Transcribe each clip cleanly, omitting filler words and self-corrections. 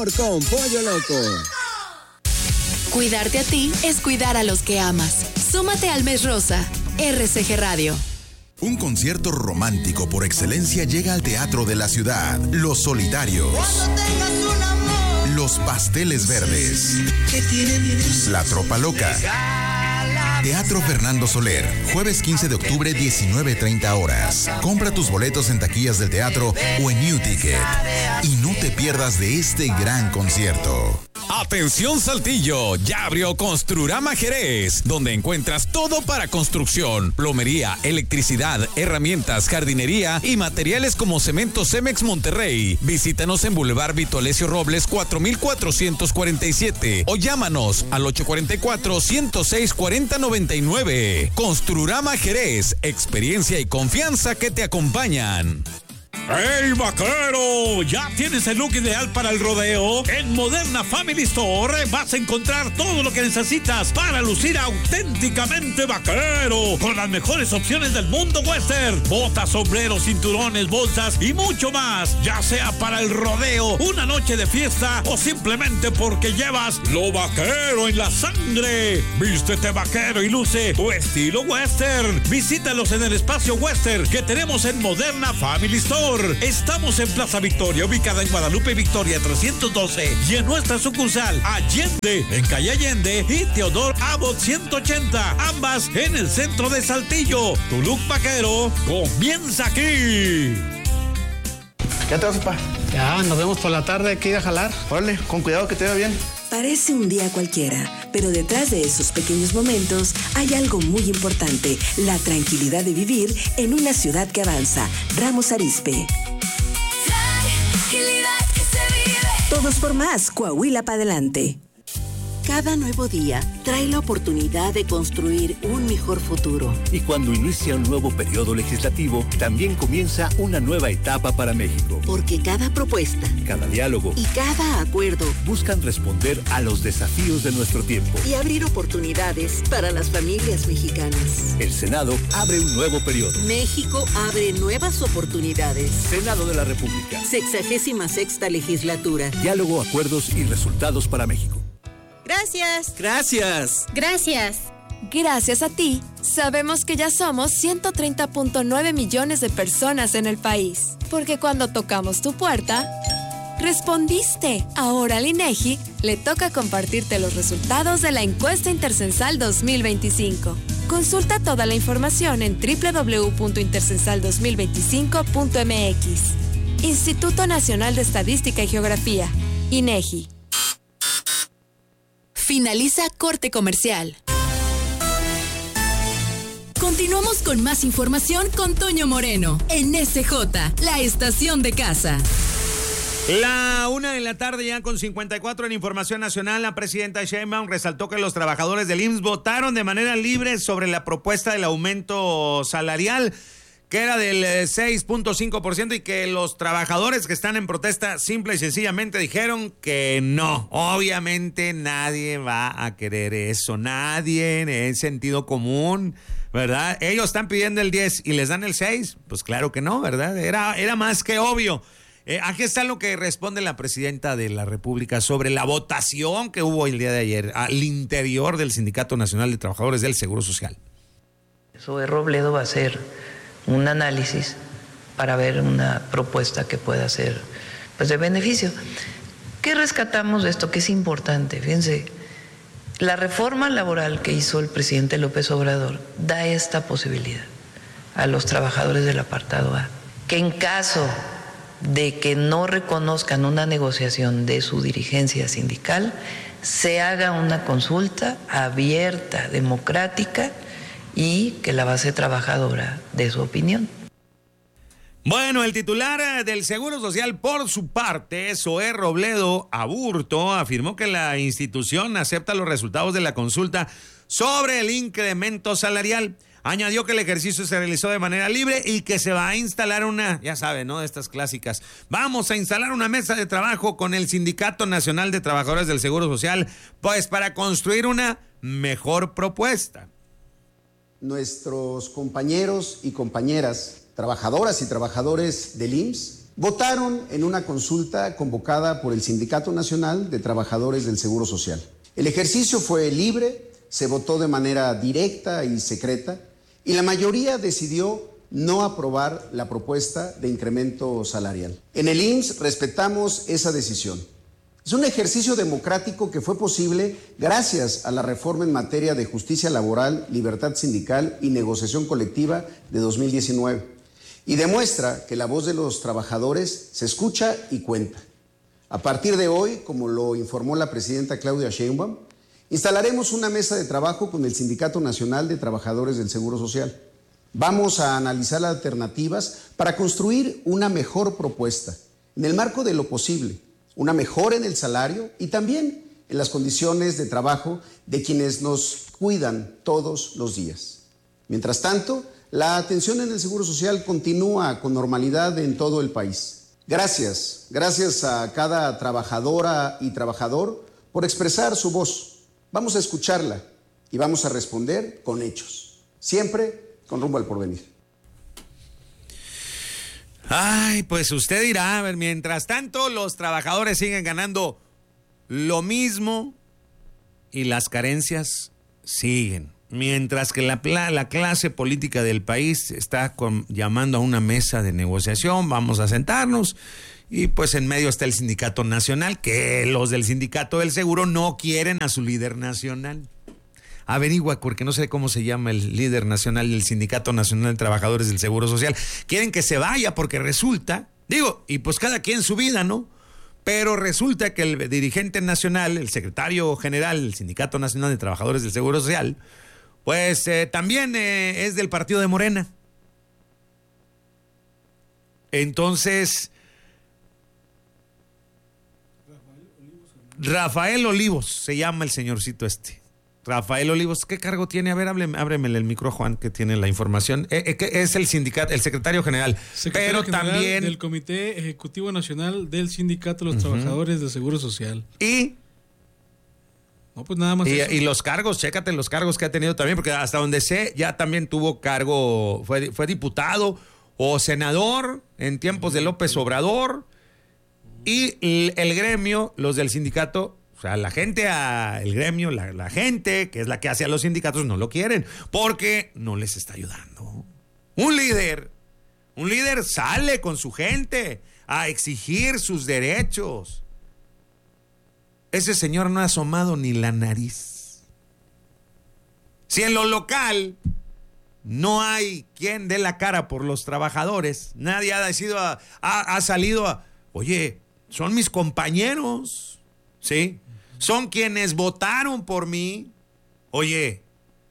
Con Pollo Loco. Cuidarte a ti es cuidar a los que amas. Súmate al Mes Rosa. RCG Radio. Un concierto romántico por excelencia llega al Teatro de la Ciudad. Los Solitarios. Los Pasteles Verdes. La Tropa Loca. Teatro Fernando Soler, jueves 15 de octubre, 19:30 horas. Compra tus boletos en taquillas del teatro o en New Ticket. Y no te pierdas de este gran concierto. Atención Saltillo, ya abrió Construrama Jerez, donde encuentras todo para construcción, plomería, electricidad, herramientas, jardinería y materiales como Cemento Cemex Monterrey. Visítanos en Boulevard Vitolesio Robles 4447 o llámanos al 844-106-4099. Construrama Jerez, experiencia y confianza que te acompañan. ¡Hey, vaquero! ¿Ya tienes el look ideal para el rodeo? En Moderna Family Store vas a encontrar todo lo que necesitas para lucir auténticamente vaquero, con las mejores opciones del mundo western: botas, sombreros, cinturones, bolsas y mucho más, ya sea para el rodeo, una noche de fiesta o simplemente porque llevas lo vaquero en la sangre. Vístete vaquero y luce tu estilo western. Visítalos en el espacio western que tenemos en Moderna Family Store. Estamos en Plaza Victoria, ubicada en Guadalupe Victoria 312, y en nuestra sucursal Allende, en calle Allende, y Teodoro Abbott 180, ambas en el centro de Saltillo. Tu look vaquero comienza aquí. ¿Ya te vas, papá? Ya, nos vemos por la tarde, hay que ir a jalar. Órale, con cuidado que te vea bien. Parece un día cualquiera, pero detrás de esos pequeños momentos hay algo muy importante: la tranquilidad de vivir en una ciudad que avanza. Ramos Arizpe. Tranquilidad que se vive. Todos por más, Coahuila para adelante. Cada nuevo día trae la oportunidad de construir un mejor futuro. Y cuando inicia un nuevo periodo legislativo, también comienza una nueva etapa para México. Porque cada propuesta, cada diálogo y cada acuerdo buscan responder a los desafíos de nuestro tiempo y abrir oportunidades para las familias mexicanas. El Senado abre un nuevo periodo. México abre nuevas oportunidades. Senado de la República. 66ª legislatura. Diálogo, acuerdos y resultados para México. Gracias. Gracias. Gracias. Gracias a ti, sabemos que ya somos 130.9 millones de personas en el país. Porque cuando tocamos tu puerta, respondiste. Ahora al INEGI le toca compartirte los resultados de la encuesta intercensal 2025. Consulta toda la información en www.intercensal2025.mx. Instituto Nacional de Estadística y Geografía, INEGI. Finaliza corte comercial. Continuamos con más información con Toño Moreno en SJ, la estación de casa. La 1:00 p.m. ya con 54 en Información Nacional. La presidenta Sheinbaum resaltó que los trabajadores del IMSS votaron de manera libre sobre la propuesta del aumento salarial, que era del 6.5%, y que los trabajadores que están en protesta simple y sencillamente dijeron que no. Obviamente nadie va a querer eso, nadie, es sentido común, ¿verdad? Ellos están pidiendo el 10 y les dan el 6, pues claro que no, ¿verdad? Era más que obvio. Aquí está lo que responde la presidenta de la República sobre la votación que hubo el día de ayer al interior del Sindicato Nacional de Trabajadores del Seguro Social. Zoe Robledo va a ser un análisis para ver una propuesta que pueda ser, pues, de beneficio. ¿Qué rescatamos de esto? Que es importante. Fíjense, la reforma laboral que hizo el presidente López Obrador da esta posibilidad a los trabajadores del apartado A, que en caso de que no reconozcan una negociación de su dirigencia sindical, se haga una consulta abierta, democrática, y que la base trabajadora dé su opinión. Bueno, el titular del Seguro Social, por su parte, Zoe Robledo Aburto, afirmó que la institución acepta los resultados de la consulta sobre el incremento salarial. Añadió que el ejercicio se realizó de manera libre y que se va a instalar ya saben, ¿no? Estas clásicas. Vamos a instalar una mesa de trabajo con el Sindicato Nacional de Trabajadores del Seguro Social, pues para construir una mejor propuesta. Nuestros compañeros y compañeras, trabajadoras y trabajadores del IMSS, votaron en una consulta convocada por el Sindicato Nacional de Trabajadores del Seguro Social. El ejercicio fue libre, se votó de manera directa y secreta, y la mayoría decidió no aprobar la propuesta de incremento salarial. En el IMSS respetamos esa decisión. Es un ejercicio democrático que fue posible gracias a la reforma en materia de justicia laboral, libertad sindical y negociación colectiva de 2019. Y demuestra que la voz de los trabajadores se escucha y cuenta. A partir de hoy, como lo informó la presidenta Claudia Sheinbaum, instalaremos una mesa de trabajo con el Sindicato Nacional de Trabajadores del Seguro Social. Vamos a analizar alternativas para construir una mejor propuesta, en el marco de lo posible, una mejora en el salario y también en las condiciones de trabajo de quienes nos cuidan todos los días. Mientras tanto, la atención en el Seguro Social continúa con normalidad en todo el país. Gracias a cada trabajadora y trabajador por expresar su voz. Vamos a escucharla y vamos a responder con hechos, siempre con rumbo al porvenir. Ay, pues usted dirá, a ver, mientras tanto los trabajadores siguen ganando lo mismo y las carencias siguen. Mientras que la clase política del país está llamando a una mesa de negociación, vamos a sentarnos, y pues en medio está el Sindicato Nacional, que los del Sindicato del Seguro no quieren a su líder nacional. Averigua, porque no sé cómo se llama el líder nacional del Sindicato Nacional de Trabajadores del Seguro Social. Quieren que se vaya porque resulta, y pues cada quien su vida, ¿no? Pero resulta que el dirigente nacional, el secretario general del Sindicato Nacional de Trabajadores del Seguro Social, pues también es del partido de Morena. Entonces, Rafael Olivos se llama el señorcito este. Rafael Olivos, ¿qué cargo tiene? A ver, ábremele el micro, Juan, que tiene la información. Es el sindicato, el secretario general. Secretario general también del Comité Ejecutivo Nacional del Sindicato de los Trabajadores del Seguro Social. Y no, pues nada más. Y los cargos, chécate los cargos que ha tenido también, porque hasta donde sé, ya también tuvo cargo, fue diputado o senador en tiempos de López Obrador. Y el gremio, los del sindicato, o sea, la gente, el gremio, la gente, que es la que hace a los sindicatos, no lo quieren, porque no les está ayudando. Un líder sale con su gente a exigir sus derechos. Ese señor no ha asomado ni la nariz. Si en lo local no hay quien dé la cara por los trabajadores, nadie ha salido a, oye, son mis compañeros, ¿sí? Son quienes votaron por mí. Oye,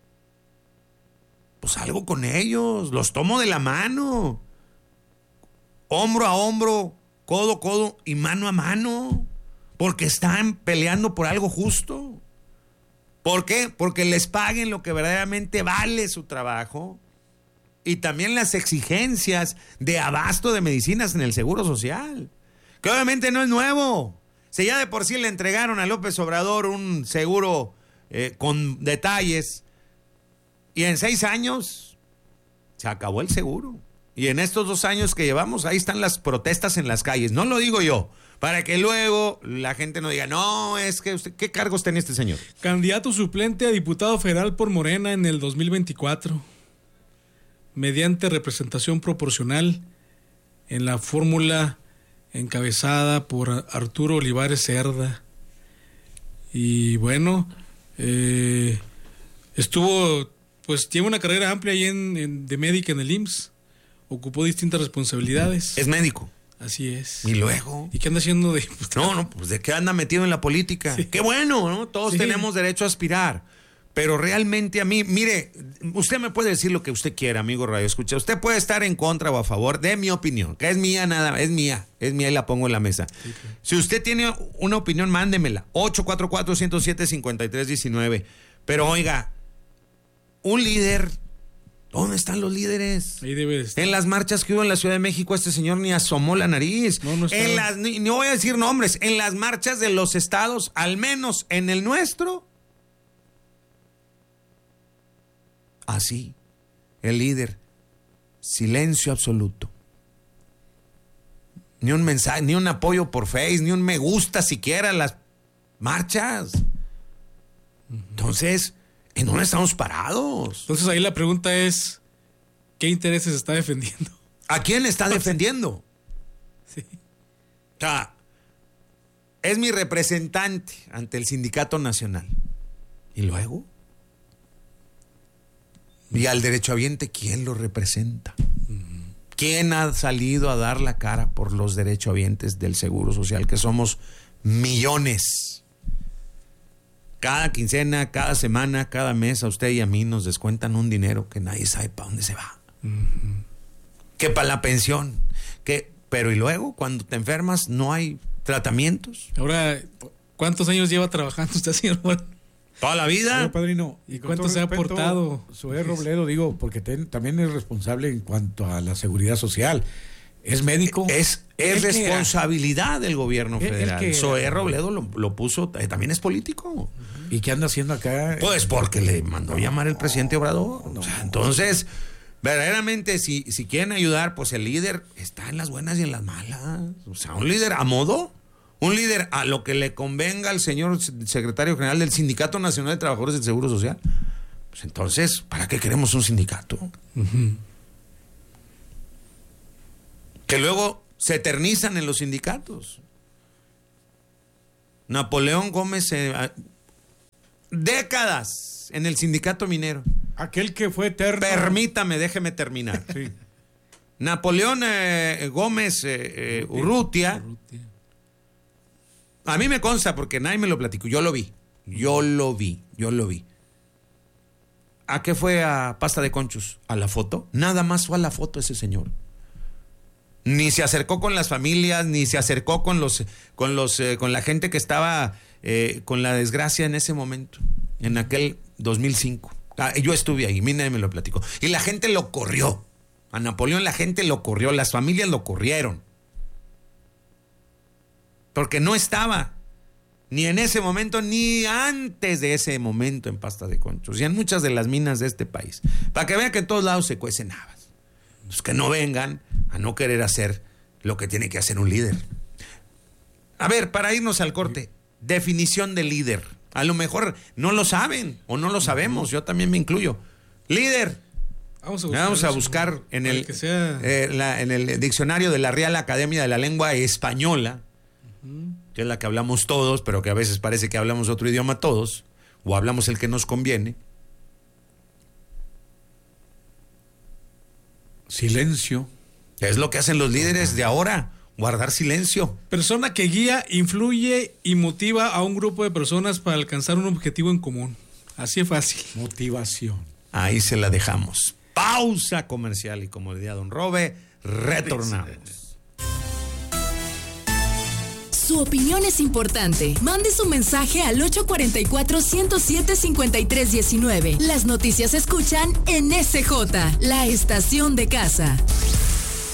pues algo con ellos, los tomo de la mano, hombro a hombro, codo a codo y mano a mano, porque están peleando por algo justo. ¿Por qué? Porque les paguen lo que verdaderamente vale su trabajo y también las exigencias de abasto de medicinas en el Seguro Social, que obviamente no es nuevo. Si ya de por sí le entregaron a López Obrador un seguro con detalles, y en 6 años se acabó el seguro. Y en estos 2 años que llevamos, ahí están las protestas en las calles. No lo digo yo, para que luego la gente no diga, no, es que usted, ¿qué cargos tenía este señor? Candidato suplente a diputado federal por Morena en el 2024, mediante representación proporcional en la fórmula encabezada por Arturo Olivares Cerda. Y bueno, tiene una carrera amplia ahí de médica en el IMSS, ocupó distintas responsabilidades. Es médico. Así es. ¿Y luego? ¿Y qué anda haciendo de diputado? No, pues de qué anda metido en la política. Sí. Qué bueno, ¿no? Todos tenemos derecho a aspirar. Pero realmente a mí, mire, usted me puede decir lo que usted quiera, amigo Radio Escucha. Usted puede estar en contra o a favor de mi opinión, que es mía nada, es mía y la pongo en la mesa. Sí, claro. Si usted tiene una opinión, mándemela. 844-107-5319. Pero oiga, un líder, ¿dónde están los líderes? Ahí debe de estar. En las marchas que hubo en la Ciudad de México, este señor ni asomó la nariz. No está. No voy a decir nombres, en las marchas de los estados, al menos en el nuestro, así, el líder, silencio absoluto. ni un mensaje, ni un apoyo por Face, ni un me gusta siquiera a las marchas. Entonces, ¿en dónde estamos parados? Entonces ahí la pregunta es, ¿qué intereses está defendiendo? ¿A quién está defendiendo? Sí. O sea, es mi representante ante el Sindicato Nacional. ¿Y luego? Y al derechohabiente, ¿quién lo representa? ¿Quién ha salido a dar la cara por los derechohabientes del Seguro Social, que somos millones? Cada quincena, cada semana, cada mes, a usted y a mí nos descuentan un dinero que nadie sabe para dónde se va. Que para la pensión. Pero ¿y luego? Cuando te enfermas, no hay tratamientos. Ahora, ¿cuántos años lleva trabajando usted, señor Juan? Toda la vida. Señor padrino, ¿Y cuánto se ha aportado? Zoé Robledo, digo, porque también es responsable en cuanto a la seguridad social. Es médico. Es responsabilidad del gobierno federal. Zoé Robledo lo puso, también es político. ¿Y qué anda haciendo acá? Pues porque le mandó llamar el presidente Obrador. Entonces, verdaderamente, si quieren ayudar, pues el líder está en las buenas y en las malas. O sea, un líder a modo. Un líder a lo que le convenga al señor secretario general del Sindicato Nacional de Trabajadores del Seguro Social. Pues entonces, ¿para qué queremos un sindicato? Que luego se eternizan en los sindicatos. Napoleón Gómez, décadas en el sindicato minero. Aquel que fue eterno. Permítame, déjeme terminar. Sí. Napoleón Gómez Urrutia. A mí me consta porque nadie me lo platicó. Yo lo vi. ¿A qué fue a Pasta de Conchos? ¿A la foto? Nada más fue a la foto ese señor. Ni se acercó con las familias, ni se acercó con la gente que estaba con la desgracia en ese momento, en aquel 2005. Yo estuve ahí, nadie me lo platicó. Y la gente lo corrió. A Napoleón la gente lo corrió, las familias lo corrieron. Porque no estaba ni en ese momento ni antes de ese momento en Pasta de Conchos y en muchas de las minas de este país. Para que vean que en todos lados se cuecen habas. Pues que no vengan a no querer hacer lo que tiene que hacer un líder. A ver, para irnos al corte, definición de líder. A lo mejor no lo saben o no lo sabemos, yo también me incluyo. Líder. Vamos a buscar en el diccionario de la Real Academia de la Lengua Española, que es la que hablamos todos, pero que a veces parece que hablamos otro idioma todos, o hablamos el que nos conviene. Silencio. Es lo que hacen los líderes de ahora, guardar silencio. Persona que guía, influye y motiva a un grupo de personas para alcanzar un objetivo en común. Así es fácil. Motivación. Ahí se la dejamos. Pausa comercial y como diría don Robe, retornamos. Su opinión es importante. Mande su mensaje al 844-107-5319. Las noticias se escuchan en SJ, la estación de casa.